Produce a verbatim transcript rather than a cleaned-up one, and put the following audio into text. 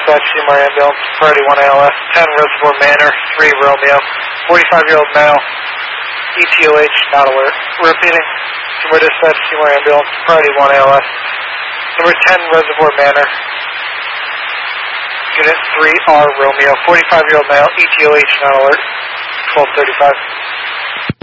dispatch, Seymour Ambulance, priority one A L S, ten Reservoir Manor, three Romeo, forty-five-year-old male, E T O H, not alert. Repeating, Seymour dispatch, Seymour Ambulance, priority one A L S, number ten Reservoir Manor, unit three R Romeo, forty-five-year-old male, E T O H, not alert, twelve thirty-five.